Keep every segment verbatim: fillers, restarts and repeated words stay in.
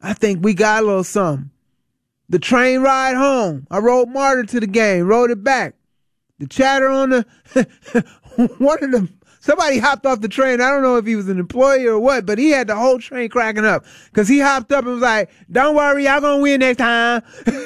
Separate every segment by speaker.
Speaker 1: I think we got a little something. The train ride home. I rode Martyr to the game, rode it back. The chatter on the one of them. Somebody hopped off the train. I don't know if he was an employee or what, but he had the whole train cracking up because he hopped up and was like, "Don't worry, y'all gonna win next time."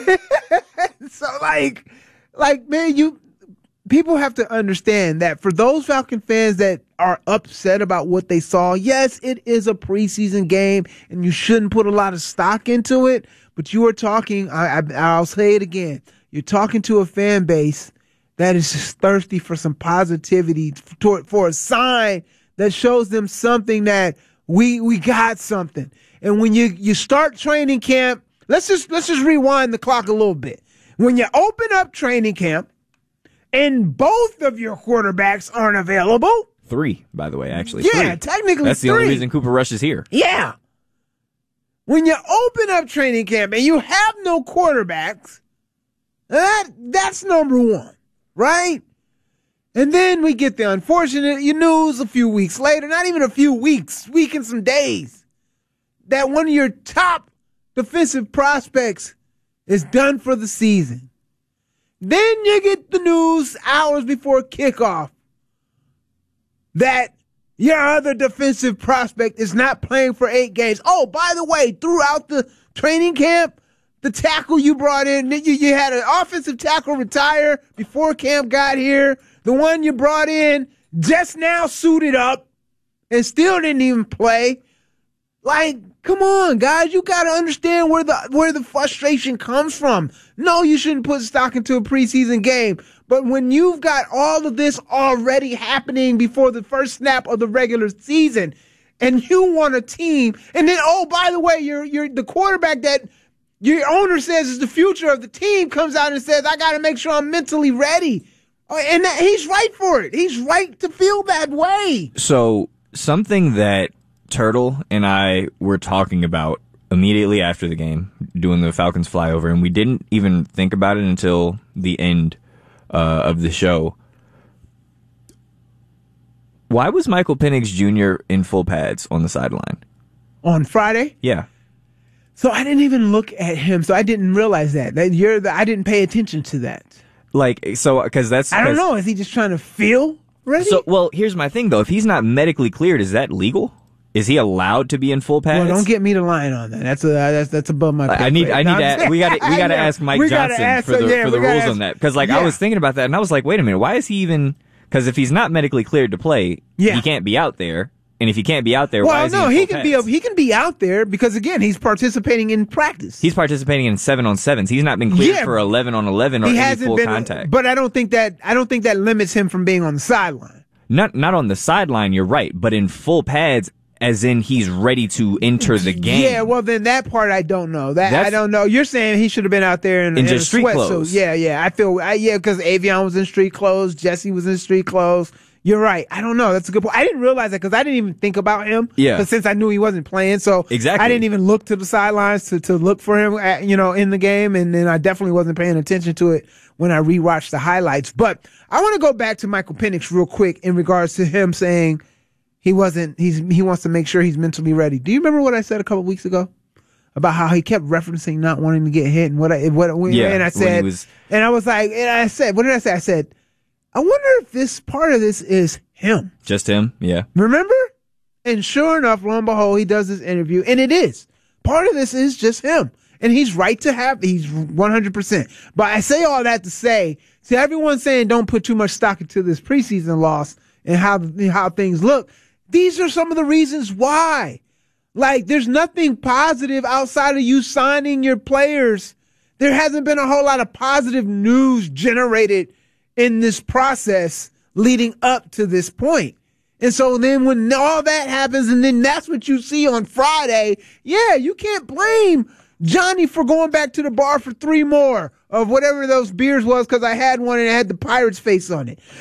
Speaker 1: So like, like man, you people have to understand that for those Falcon fans that are upset about what they saw, yes, it is a preseason game, and you shouldn't put a lot of stock into it. But you are talking. I, I, I'll say it again. You're talking to a fan base that is just thirsty for some positivity, for, for a sign that shows them something that we we got something. And when you, you start training camp, let's just let's just rewind the clock a little bit. When you open up training camp and both of your quarterbacks aren't available.
Speaker 2: Three, by the way, actually.
Speaker 1: Yeah,
Speaker 2: three.
Speaker 1: technically
Speaker 2: That's the
Speaker 1: three.
Speaker 2: only reason Cooper Rush is here.
Speaker 1: Yeah. When you open up training camp and you have no quarterbacks, that that's number one. Right? And then we get the unfortunate news a few weeks later, not even a few weeks, week and some days, that one of your top defensive prospects is done for the season. Then you get the news hours before kickoff that your other defensive prospect is not playing for eight games. Oh, by the way, throughout the training camp, the tackle you brought in, you, you had an offensive tackle retire before camp got here. The one you brought in just now suited up and still didn't even play. Like, come on, guys. You got to understand where the where the frustration comes from. No, you shouldn't put stock into a preseason game. But when you've got all of this already happening before the first snap of the regular season, and you want a team, and then, oh, by the way, you're you're the quarterback that your owner says is the future of the team comes out and says, I got to make sure I'm mentally ready. And that, he's right for it. He's right to feel that way.
Speaker 2: So something that Turtle and I were talking about immediately after the game, doing the Falcons flyover, and we didn't even think about it until the end uh, of the show. Why was Michael Penix Junior in full pads on the sideline?
Speaker 1: On Friday?
Speaker 2: Yeah.
Speaker 1: So I didn't even look at him, so I didn't realize that. That you're the, I didn't pay attention to that.
Speaker 2: Like, so, because that's...
Speaker 1: I don't know. Is he just trying to feel ready?
Speaker 2: So, well, here's my thing, though. If he's not medically cleared, is that legal? Is he allowed to be in full pads?
Speaker 1: Well, don't get me to lying on that. That's a, that's that's above my pay
Speaker 2: I need,
Speaker 1: grade.
Speaker 2: I need to, we got we got to ask Mike Johnson
Speaker 1: ask,
Speaker 2: for the,
Speaker 1: yeah,
Speaker 2: for the rules
Speaker 1: ask,
Speaker 2: on that. Because, like,
Speaker 1: yeah.
Speaker 2: I was thinking about that, and I was like, wait a minute, why is he even... Because if he's not medically cleared to play,
Speaker 1: yeah.
Speaker 2: he can't be out there. And if he can't be out there,
Speaker 1: well,
Speaker 2: why is
Speaker 1: no,
Speaker 2: he in
Speaker 1: he
Speaker 2: full
Speaker 1: can
Speaker 2: pads?
Speaker 1: be he can be out there because again, he's participating in practice.
Speaker 2: He's participating in seven on sevens. He's not been cleared
Speaker 1: yeah,
Speaker 2: for eleven on eleven or
Speaker 1: he
Speaker 2: any
Speaker 1: hasn't
Speaker 2: full
Speaker 1: been,
Speaker 2: contact.
Speaker 1: But I don't think that I don't think that limits him from being on the sideline.
Speaker 2: Not not on the sideline, you're right, but in full pads, as in he's ready to enter the game.
Speaker 1: Yeah, well then that part I don't know. That
Speaker 2: That's,
Speaker 1: I don't know. You're saying he should have been out there in,
Speaker 2: in
Speaker 1: in
Speaker 2: just
Speaker 1: a
Speaker 2: street
Speaker 1: sweatsuit.
Speaker 2: clothes.
Speaker 1: Yeah, yeah. I feel I, yeah because Avion was in street clothes, Jesse was in street clothes. You're right. I don't know. That's a good point. I didn't realize that because I didn't even think about him.
Speaker 2: Yeah.
Speaker 1: Because since I knew he wasn't playing, so
Speaker 2: exactly.
Speaker 1: I didn't even look to the sidelines to, to look for him, at, you know, in the game, and then I definitely wasn't paying attention to it when I rewatched the highlights. But I want to go back to Michael Penix real quick in regards to him saying he wasn't. He's he wants to make sure he's mentally ready. Do you remember what I said a couple weeks ago about how he kept referencing not wanting to get hit and what I what
Speaker 2: yeah,
Speaker 1: and I said
Speaker 2: was,
Speaker 1: and I was like and I said what did I say? I said I wonder if this part of this is him.
Speaker 2: Just him, yeah.
Speaker 1: Remember? And sure enough, lo and behold, he does this interview, and it is. Part of this is just him. And he's right to have, he's one hundred percent. But I say all that to say, to everyone saying don't put too much stock into this preseason loss and how, how things look, these are some of the reasons why. Like, there's nothing positive outside of you signing your players. There hasn't been a whole lot of positive news generated in this process leading up to this point. And so then when all that happens and then that's what you see on Friday, yeah, you can't blame Johnny for going back to the bar for three more of whatever those beers was because I had one and it had the Pirates face on it.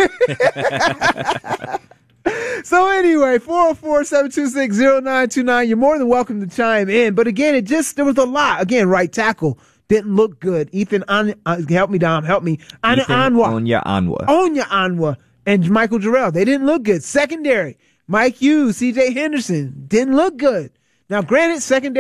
Speaker 1: So anyway, four oh four, seven two six, oh nine two nine, you're more than welcome to chime in. But again, it just, there was a lot. Again, right tackle didn't look good. Ethan, An- uh, help me, Dom, help me. An-
Speaker 2: Ethan
Speaker 1: Anwa.
Speaker 2: Onya Anwa.
Speaker 1: Onya Anwa and Michael Jarrell. They didn't look good. Secondary, Mike Hughes, C J Henderson didn't look good. Now, granted, secondary